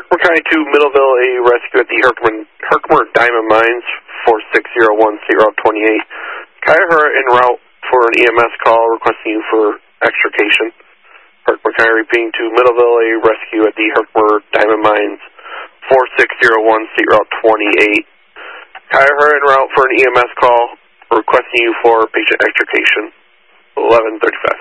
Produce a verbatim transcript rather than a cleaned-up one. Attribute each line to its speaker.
Speaker 1: We're County to Middleville, a rescue at the Herkimer, Herkimer Diamond Mines, four six zero one zero two eight. Kaiser en route for an E M S call requesting you for extrication. Herkimer County repeating to Middleville, a rescue at the Herkimer Diamond Mines, four six zero one zero two eight. Kaiser en route for an E M S call requesting you for patient extrication, eleven thirty-five.